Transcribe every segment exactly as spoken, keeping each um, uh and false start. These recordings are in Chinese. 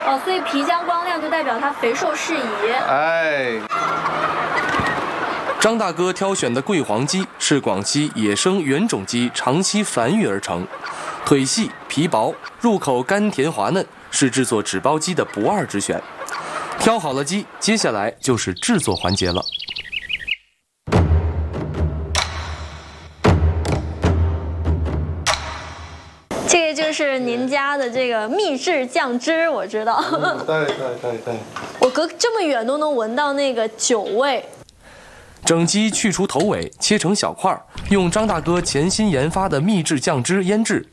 哦，所以皮浆光亮就代表它肥瘦适宜。 哎。 张大哥挑选的桂黄鸡是广西野生原种鸡长期繁育而成，腿细皮薄，入口甘甜滑嫩，是制作纸包鸡的不二之选。挑好了鸡，接下来就是制作环节了。 这个就是您家的这个秘制酱汁，我知道。 嗯、对对对对。 我隔这么远都能闻到那个酒味。 整鸡去除头尾，切成小块，用张大哥潜心研发的秘制酱汁腌制。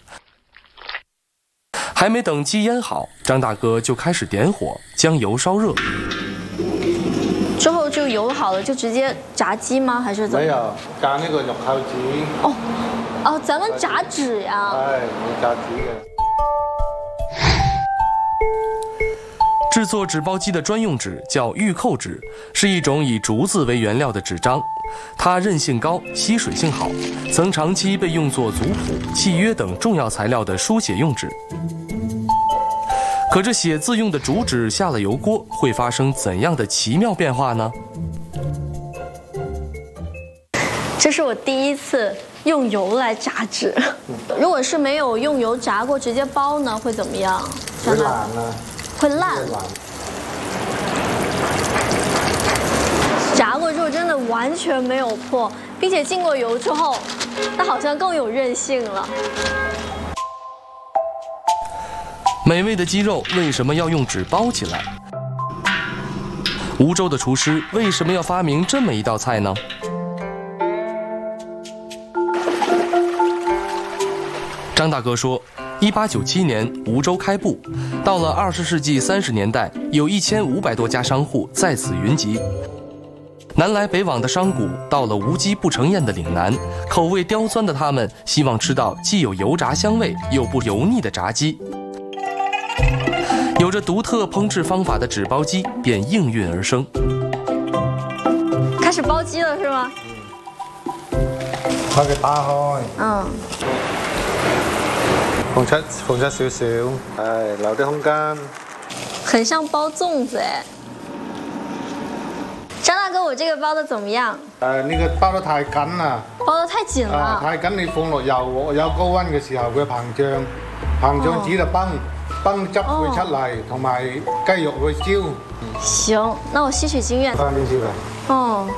还没等鸡腌好，张大哥就开始点火，将油烧热。 之后就油好了，就直接炸鸡吗？还是怎么？ 没有，炸那个肉烤鸡。 哦，哦，咱们炸纸呀。 哎，我炸鸡的。 制作纸包鸡的专用纸叫玉扣纸，是一种以竹子为原料的纸张，它韧性高，吸水性好，曾长期被用作族谱、契约等重要材料的书写用纸。可这写字用的竹纸下了油锅，会发生怎样的奇妙变化呢？ 这是我第一次用油来炸纸，如果是没有用油炸过，直接包呢，会怎么样？ 会烂啊。 会烂，炸过之后真的完全没有破，并且进过油之后，它好像更有韧性了。 美味的鸡肉为什么要用纸包起来？梧州的厨师为什么要发明这么一道菜呢？张大哥说。 一八九七年，梧州开埠。到了二十世纪三十年代，有一千五百多家商户在此云集。南来北往的商贾到了无鸡不成宴的岭南，口味刁钻的他们希望吃到既有油炸香味又不油腻的炸鸡。有着独特烹制方法的纸包鸡便应运而生。 开始包鸡了是吗？ 把佢打開。 嗯。 放出放出少少，係留啲空間。 很像包粽子哎。张大哥，我这个包的怎么样？ 誒，呢個包得太緊啦。 包得太緊了。 啊，太緊你放落油有高溫嘅時候，佢膨脹，膨脹紙就崩，崩汁會出嚟，同埋雞肉會焦。 行，那我吸取經驗。 翻啲燒嚟。 哦。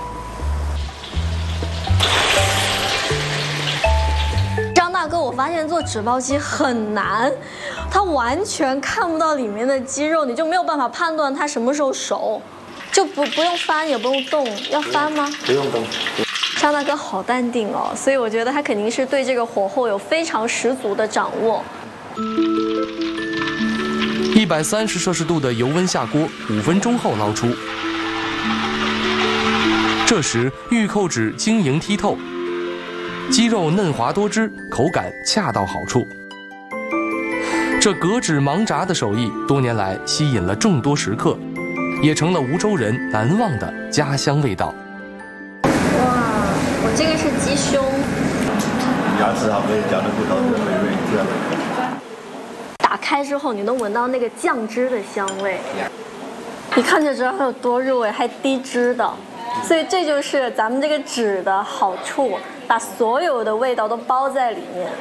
大哥，我发现做纸包鸡很难，它完全看不到里面的鸡肉，你就没有办法判断它什么时候熟，就不不用翻也不用动，要翻吗？ 不用动。 张大哥好淡定哦，所以我觉得他肯定是对这个火候有非常十足的掌握。 一百三十摄氏度的油温下锅，五分钟后捞出。这时玉扣纸晶莹剔透。 鸡肉嫩滑多汁，口感恰到好处。这隔纸盲炸的手艺，多年来吸引了众多食客，也成了梧州人难忘的家乡味道。 哇，我这个是鸡胸， 牙齿好可以嚼得不到这个美味，这样。 打开之后，你能闻到那个酱汁的香味，一看就知道它有多入味，还低脂的。 所以这就是咱们这个纸的好处，把所有的味道都包在里面。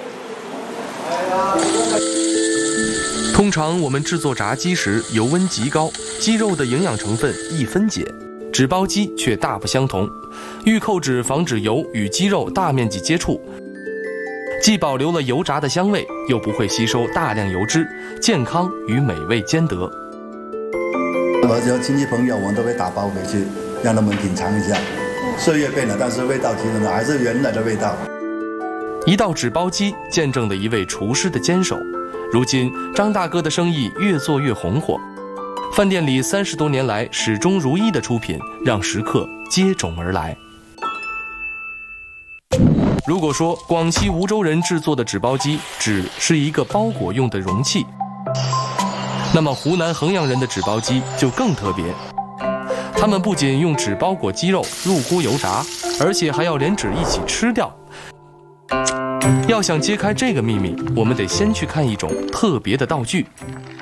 通常我们制作炸鸡时，油温极高，鸡肉的营养成分易分解。纸包鸡却大不相同，玉扣纸防止油与鸡肉大面积接触，既保留了油炸的香味，又不会吸收大量油脂，健康与美味兼得。 我有亲戚朋友，我们都会打包回去。 让他们品尝一下，岁月变了，但是味道其实呢还是原来的味道。 一道纸包鸡见证了一位厨师的坚守。如今，张大哥的生意越做越红火，饭店里三十多年来始终如一的出品，让食客接踵而来。如果说广西梧州人制作的纸包鸡只是一个包裹用的容器，那么湖南衡阳人的纸包鸡就更特别。 他们不仅用纸包裹鸡肉入锅油炸，而且还要连纸一起吃掉。要想揭开这个秘密，我们得先去看一种特别的道具。